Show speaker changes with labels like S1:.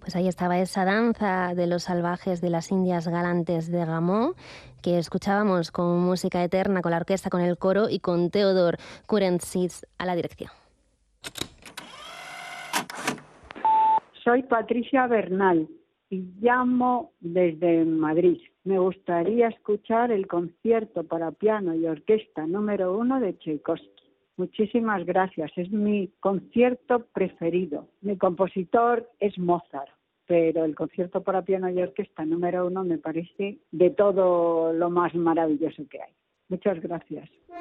S1: Pues ahí estaba esa danza de los salvajes de las Indias Galantes de Rameau, que escuchábamos con música eterna, con la orquesta, con el coro y con Theodor Kurentzis a la dirección.
S2: Soy Patricia Bernal y llamo desde Madrid. Me gustaría escuchar el concierto para piano y orquesta número 1 de Tchaikovsky. Muchísimas gracias, es mi concierto preferido. Mi compositor es Mozart, pero el concierto para piano y orquesta número 1 me parece de todo lo más maravilloso que hay. Muchas gracias.